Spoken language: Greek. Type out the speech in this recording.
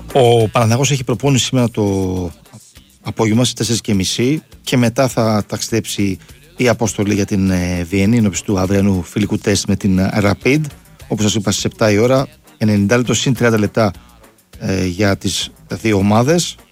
Ο Παναθηναϊκός έχει προπόνηση σήμερα το απόγευμα στις 4:30 και μετά θα ταξιδέψει η αποστολή για την Βιέννη ενώπιση του αυριανού φιλικού τεστ με την Rapid. Όπως σας είπα, στις 7 η ώρα, 90 λεπτό συν 30 λεπτά για τις δύο ομάδες.